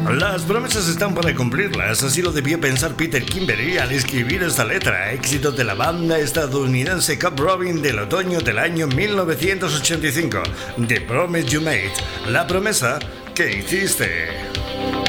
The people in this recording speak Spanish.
Las promesas están para cumplirlas, así lo debió pensar Peter Kimberly al escribir esta letra, éxito de la banda estadounidense Cup Robin del otoño del año 1985, The Promise You Made, la promesa que hiciste.